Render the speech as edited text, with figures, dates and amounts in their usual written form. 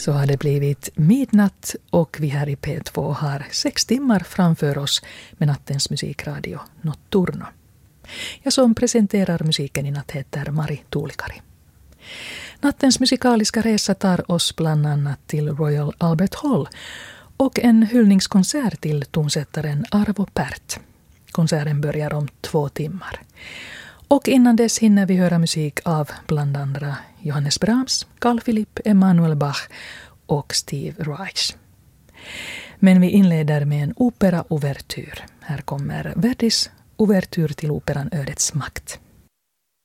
Så har det blivit midnatt och vi här i P2 har 6 timmar framför oss med nattens musikradio Notturno. Jag som presenterar musiken i natt heter Mari Tuulikari. Nattens musikaliska resa tar oss bland annat till Royal Albert Hall och en hyllningskonsert till tonsättaren Arvo Pärt. Konserten börjar om 2 timmar. Och innan dess hinner vi höra musik av bland andra Johannes Brahms, Carl Philipp Emanuel Bach och Steve Reich. Men vi inleder med en opera-ouvertyr. Här kommer Verdis ouvertyr till operan Ödets makt.